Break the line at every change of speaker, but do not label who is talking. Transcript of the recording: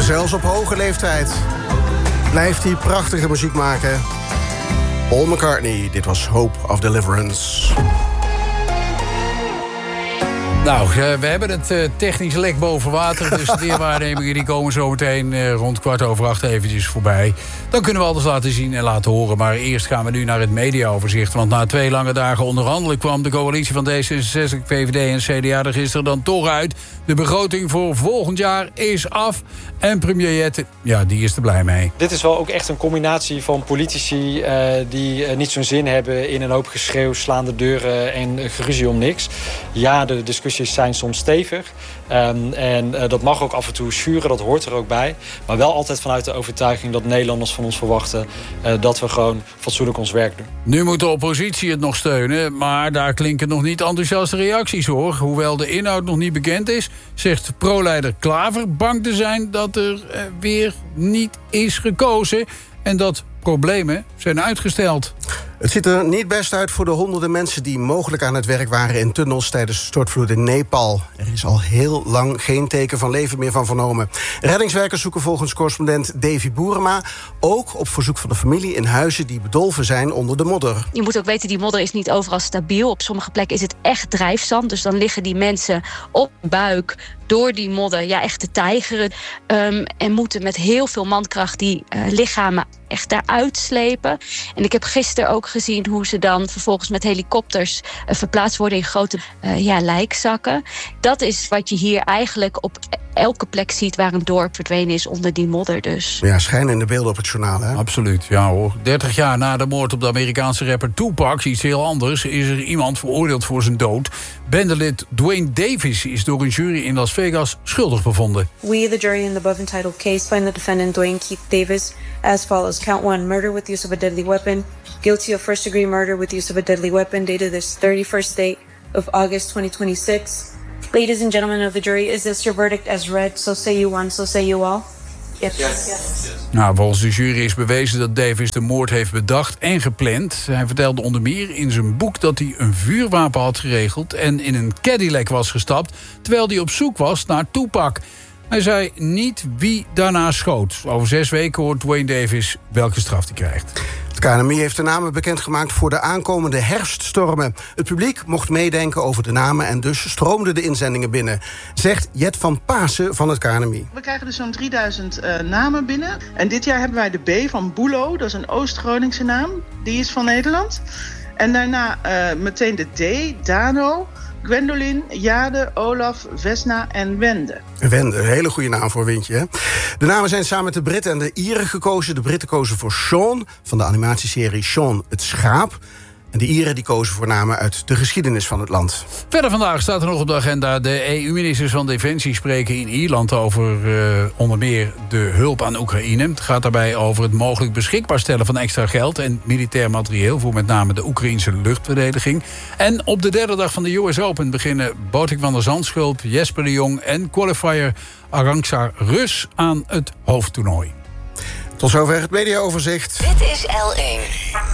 Zelfs op hoge leeftijd blijft hij prachtige muziek maken. Paul McCartney, dit was Hope of Deliverance.
Nou, we hebben het technisch lek boven water. Dus de weerwaarnemingen die komen zo meteen rond 7:15 eventjes voorbij. Dan kunnen we alles laten zien en laten horen. Maar eerst gaan we nu naar het mediaoverzicht. Want na 2 lange dagen onderhandelen kwam de coalitie van D66, VVD en CDA er gisteren dan toch uit. De begroting voor volgend jaar is af. En premier Jette, ja, die is er blij mee.
Dit is wel ook echt een combinatie van politici die niet zo'n zin hebben in een hoop geschreeuw, slaande deuren en geruzie om niks. Ja, de discussies zijn soms stevig. En dat mag ook af en toe schuren, dat hoort er ook bij. Maar wel altijd vanuit de overtuiging dat Nederlanders van ons verwachten dat we gewoon fatsoenlijk ons werk doen.
Nu moet de oppositie het nog steunen, maar daar klinken nog niet enthousiaste reacties, hoor. Hoewel de inhoud nog niet bekend is, zegt pro-leider Klaver bang te zijn dat er weer niet is gekozen en dat problemen zijn uitgesteld.
Het ziet er niet best uit voor de honderden mensen die mogelijk aan het werk waren in tunnels tijdens de stortvloed in Nepal. Er is al heel lang geen teken van leven meer van vernomen. Reddingswerkers zoeken volgens correspondent Davy Boerema ook op verzoek van de familie in huizen die bedolven zijn onder de modder.
Je moet ook weten, die modder is niet overal stabiel. Op sommige plekken is het echt drijfzand. Dus dan liggen die mensen op buik door die modder echt te tijgeren. En moeten met heel veel mankracht die lichamen echt daaruit slepen. En ik heb gisteren ook gezien hoe ze dan vervolgens met helikopters verplaatst worden in grote lijkzakken. Dat is wat je hier eigenlijk op elke plek ziet waar een dorp verdwenen is onder die modder dus.
Ja, schijnende beelden op het journaal, hè?
Absoluut, ja hoor. 30 jaar na de moord op de Amerikaanse rapper Tupac, iets heel anders, is er iemand veroordeeld voor zijn dood. Bendelid Dwayne Davis is door een jury in Las Vegas schuldig bevonden.
We, the jury in the above entitled case, find the defendant Dwayne Keith Davis as follows. Count 1, murder with use of a deadly weapon. Guilty of first-degree murder with use of a deadly weapon, dated this 31st day of August 2026. Ladies and gentlemen of the jury, is this your verdict as read? So say you one, so say you all. Yes.
Nou, volgens de jury is bewezen dat Davis de moord heeft bedacht en gepland. Hij vertelde onder meer in zijn boek dat hij een vuurwapen had geregeld en in een Cadillac was gestapt, terwijl hij op zoek was naar Tupac. Hij zei niet wie daarna schoot. Over 6 weken hoort Dwayne Davis welke straf hij krijgt.
Het KNMI heeft de namen bekendgemaakt voor de aankomende herfststormen. Het publiek mocht meedenken over de namen en dus stroomden de inzendingen binnen, zegt Jet van Pasen van het KNMI.
We krijgen dus zo'n 3000 namen binnen. En dit jaar hebben wij de B van Boelo, dat is een Oost-Groningse naam. Die is van Nederland. En daarna meteen de D, Dano, Gwendolyn, Jade, Olaf, Vesna en Wende.
Wende, een hele goede naam voor Windje, hè? De namen zijn samen met de Britten en de Ieren gekozen. De Britten kozen voor Sean van de animatieserie Sean het Schaap. En de Ieren die kozen voor namen uit de geschiedenis van het land.
Verder vandaag staat er nog op de agenda. De EU-ministers van Defensie spreken in Ierland over onder meer de hulp aan Oekraïne. Het gaat daarbij over het mogelijk beschikbaar stellen van extra geld en militair materieel voor met name de Oekraïnse luchtverdediging. En op de 3e dag van de US Open beginnen Botik van der Zandschulp, Jesper de Jong en qualifier Arantxa Rus aan het hoofdtoernooi.
Tot zover het mediaoverzicht.
Dit is L1.